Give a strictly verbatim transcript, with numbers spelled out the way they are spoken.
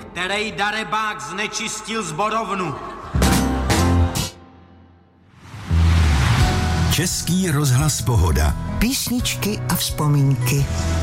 který darebák znečistil zborovnu. Český rozhlas Pohoda. Písničky a vzpomínky.